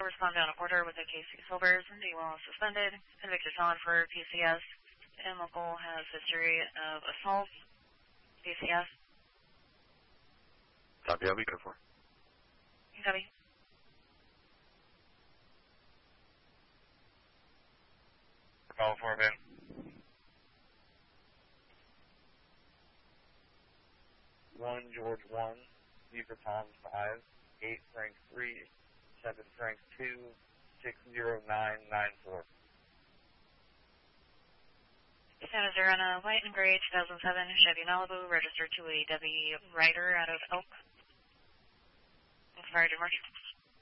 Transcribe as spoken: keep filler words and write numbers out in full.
respond down to order with a K C Silvers, and D well suspended. Convicted felon for P C S, and local has history of assault. P C S. Copy, I'll be good for. Copy. Call for Ben. One George one, Z for Tom five, eight Frank three, seven Frank two, six zero nine nine four. Santa Zero on a white and gray two thousand seven Chevy Malibu, registered to a W Ryder out of Elk. Fire to March.